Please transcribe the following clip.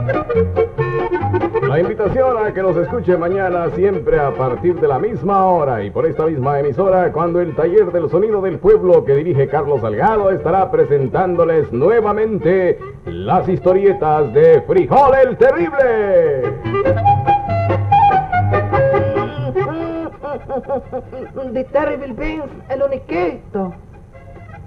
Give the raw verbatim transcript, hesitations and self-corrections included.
La invitación a que nos escuche mañana siempre a partir de la misma hora y por esta misma emisora cuando el Taller del Sonido del Pueblo que dirige Carlos Salgado estará presentándoles nuevamente las historietas de Frijol el Terrible. The Terrible Beans, el oniqueto.